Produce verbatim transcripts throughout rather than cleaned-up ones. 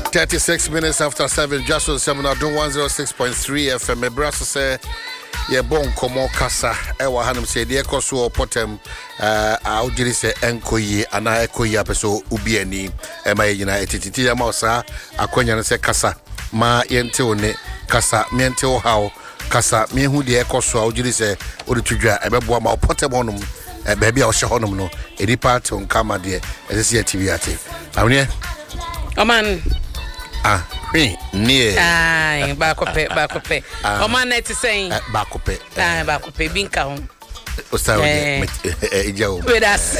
thirty-six minutes after seven, just on Seminar Doom one oh six point three F M. My brother say, "Yeah, bon komo kasa." Ewa hanum say, "Dear koso potem, uh, I'll just say enkoyi, ana enkoyi apeso ubieni. Ema yina etiti ya mausa akonya nse kasa. Ma yente one kasa miente o how kasa mi hu dear koso I'll just say odi tujwa ebe bua ma potem honum. Baby, I'll show honum no. Edi part on camera dear. This is T V ati. Awne. Oh man. Ah, oui, near. Ah, bakope, bakope. Oh man, net is saying bakope. Ah, bakope, binka home. Osta ejao. With us.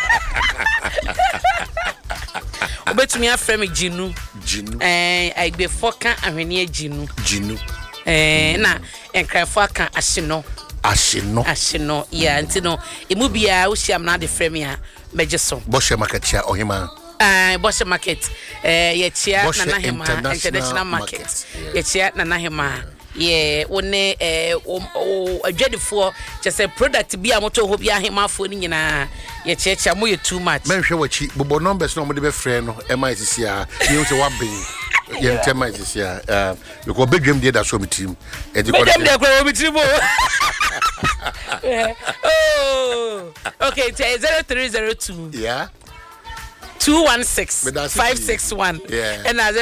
Obet me a frame Jinu. Jinu. Eh, I be foka ahwene Jinu. Jinu. Eh, na enkrafo kan ahye Ashino. Ashino, yeah, and no, it will be a Usham na the frame ya, Majesson. Boshe market chair or him. Ah, Boshe market, eh, yet here, Nanahima, international market. Yet here, Nanahima, yeah, one eh, oh, a dreaded for just a product to be a motor who be a him for in a yet church, I'm way too much. Men show what cheap, but numbers normally be friend, M I C here, you to one being. Yeah, ten miles this year. Uh, we go big game there that show me team. And you go me team. Oh, okay. Zero three zero two. Yeah. Two one six five six one. Yeah. And